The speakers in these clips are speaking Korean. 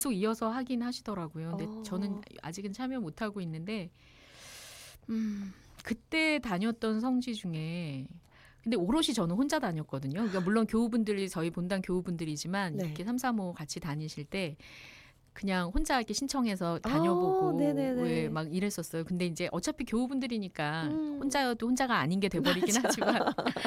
계속 이어서 하긴 하시더라고요. 근데 저는 어. 아직은 참여 못 하고 있는데 그때 다녔던 성지 중에 근데 오롯이 저는 혼자 다녔거든요. 그러니까 물론 교우분들이 저희 본당 교우분들이지만 네. 이렇게 335 같이 다니실 때 그냥 혼자 이렇게 신청해서 아 다녀보고 왜 네네네. 막 이랬었어요. 근데 이제 어차피 교우분들이니까 음. 혼자여도 혼자가 아닌 게 돼버리긴 맞아. 하지만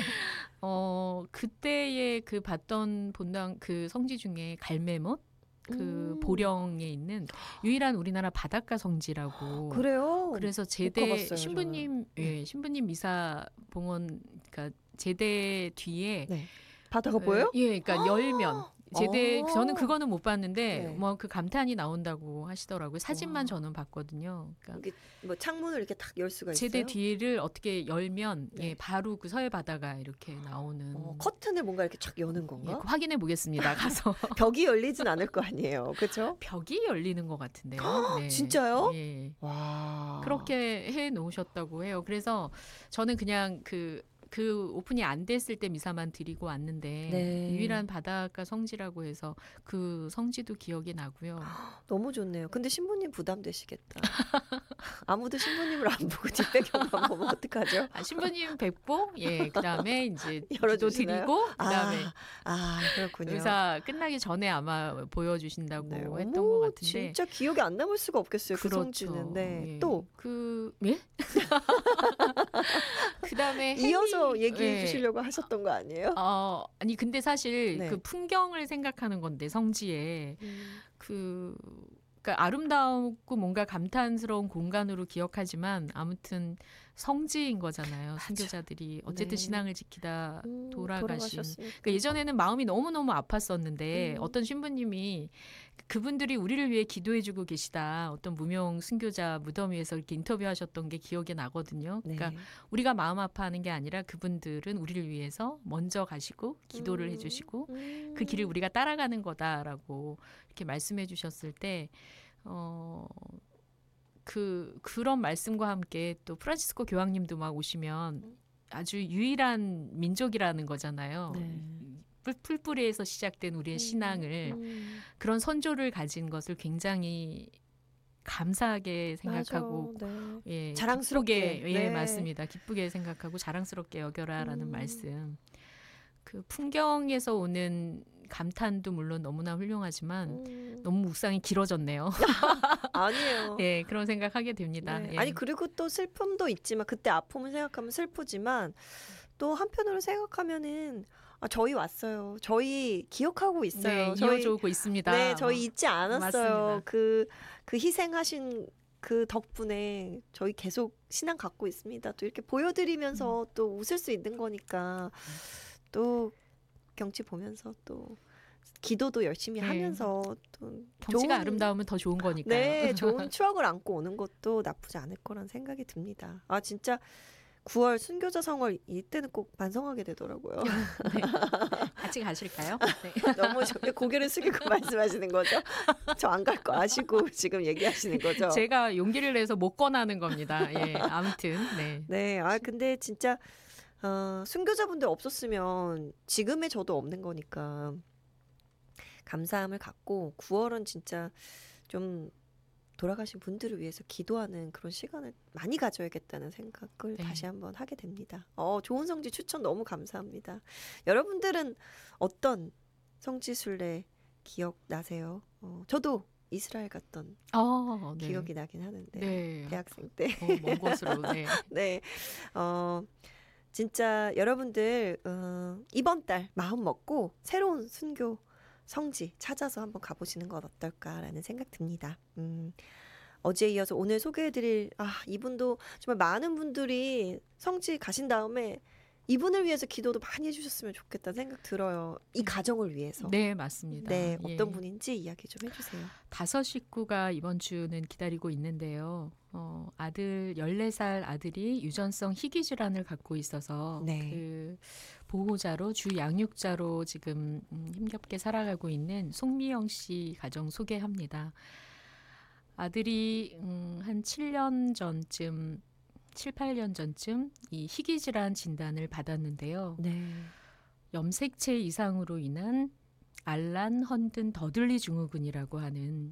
그때의 그 봤던 본당 그 성지 중에 갈매못 그 음. 보령에 있는 유일한 우리나라 바닷가 성지라고. 그래요? 그래서 못 제대 가봤어요 저는. 신부님 네. 예 신부님 미사 봉헌 그러니까 제대 뒤에 네. 바다가 보여요? 예 그러니까 열면 제대 저는 어. 그거는 못 봤는데 네. 뭐 그 감탄이 나온다고 하시더라고요. 사진만 와. 저는 봤거든요. 그러니까 이게 뭐 창문을 이렇게 탁 열 수가 제대 있어요? 뒤를 어떻게 열면 예 네. 바로 그 서해 바다가 이렇게 나오는 커튼을 뭔가 이렇게 촥 여는 예 건가? 그 확인해 보겠습니다. 가서 벽이 열리진 않을 거 아니에요. 그죠? 벽이 열리는 것 같은데요. 네. 진짜요? 예. 와. 그렇게 해 놓으셨다고 해요. 그래서 저는 그냥 그 오픈이 안 됐을 때 미사만 드리고 왔는데 네. 유일한 바닷가 성지라고 해서 그 성지도 기억이 나고요. 너무 좋네요. 근데 신부님 부담되시겠다. 아무도 신부님을 안 보고 뒷배경만 보면 어떡하죠? 신부님 뵙고 예 그다음에 인제 기도 열어주시나요? 드리고 그다음에 그렇군요. 의사 끝나기 전에 아마 보여주신다고 네. 했던 것 어머 같은데 진짜 기억에 안 남을 수가 없겠어요. 그 성지는. 그렇죠. 네. 예. 또 예? 그다음에 이어서 해미 얘기해 예. 주시려고 하셨던 거 아니에요? 아니 근데 사실 그 네. 풍경을 생각하는 건데 성지에 음. 그러니까 아름답고 뭔가 감탄스러운 공간으로 기억하지만 아무튼 성지인 거잖아요. 맞아. 순교자들이 어쨌든 네. 신앙을 지키다 돌아가신. 돌아가셨으니까. 그러니까 예전에는 마음이 너무너무 아팠었는데 음. 어떤 신부님이 그분들이 우리를 위해 기도해주고 계시다. 어떤 무명 순교자 무덤 위에서 이렇게 인터뷰하셨던 게 기억이 나거든요. 네. 그러니까 우리가 마음 아파하는 게 아니라 그분들은 우리를 위해서 먼저 가시고 기도를 해주시고 그 길을 우리가 따라가는 거다라고 이렇게 말씀해 주셨을 때 그런 말씀과 함께 또 프란시스코 교황님도 막 오시면 아주 유일한 민족이라는 거잖아요. 네. 풀뿌리에서 시작된 우리의 신앙을 그런 선조를 가진 것을 굉장히 감사하게 생각하고 맞아. 네. 예, 자랑스럽게. 기쁘게 예, 네. 맞습니다. 기쁘게 생각하고 자랑스럽게 여겨라라는 말씀. 그 풍경에서 오는 감탄도 물론 너무나 훌륭하지만 너무 묵상이 길어졌네요. 아니에요. 예, 그런 생각하게 됩니다. 네. 예. 아니 그리고 또 슬픔도 있지만 그때 아픔을 생각하면 슬프지만 또 한편으로 생각하면은 저희 왔어요. 저희 기억하고 있어요. 네, 저희 이어져 오고 있습니다. 네, 저희 잊지 않았어요. 맞습니다. 그 희생하신 그 덕분에 저희 계속 신앙 갖고 있습니다. 또 이렇게 보여드리면서 또 웃을 수 있는 거니까 또 경치 보면서 또 기도도 열심히 네. 하면서 또 경치가 아름다우면 더 좋은 거니까요. 네, 좋은 추억을 안고 오는 것도 나쁘지 않을 거란 생각이 듭니다. 진짜 9월 순교자 성월 이때는 꼭 반성하게 되더라고요. 네. 같이 가실까요? 네. 너무 고개를 숙이고 말씀하시는 거죠? 저 안 갈 거 아시고 지금 얘기하시는 거죠? 제가 용기를 내서 못 권하는 겁니다. 예, 아무튼 네. 네, 근데 진짜 순교자분들 없었으면 지금의 저도 없는 거니까 감사함을 갖고 9월은 진짜 좀 돌아가신 분들을 위해서 기도하는 그런 시간을 많이 가져야겠다는 생각을 네. 다시 한번 하게 됩니다. 좋은 성지 추천 너무 감사합니다. 여러분들은 어떤 성지 순례 기억나세요? 저도 이스라엘 갔던 네. 기억이 나긴 하는데 네. 대학생 때. 먼 곳으로. 네. 네. 진짜 여러분들 이번 달 마음 먹고 새로운 순교 성지 찾아서 한번 가보시는 건 어떨까라는 생각 듭니다. 어제에 이어서 오늘 소개해드릴 이분도 정말 많은 분들이 성지 가신 다음에 이분을 위해서 기도도 많이 해주셨으면 좋겠다는 생각 들어요. 이 가정을 위해서. 네, 맞습니다. 네, 예. 어떤 분인지 이야기 좀 해주세요. 5 식구가 이번 주는 기다리고 있는데요. 아들 14살 아들이 유전성 희귀 질환을 갖고 있어서 네. 그 보호자로 주 양육자로 지금 힘겹게 살아가고 있는 송미영 씨 가정 소개합니다. 아들이 한 7년 전쯤 7, 8년 전쯤 이 희귀 질환 진단을 받았는데요. 네. 염색체 이상으로 인한 알란 헌든 더들리 증후군이라고 하는